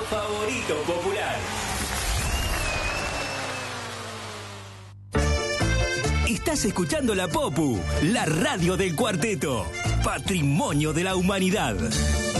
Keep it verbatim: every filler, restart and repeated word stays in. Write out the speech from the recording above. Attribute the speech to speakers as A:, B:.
A: favorito popular. Estás escuchando La Popu, la radio del cuarteto, patrimonio de la humanidad.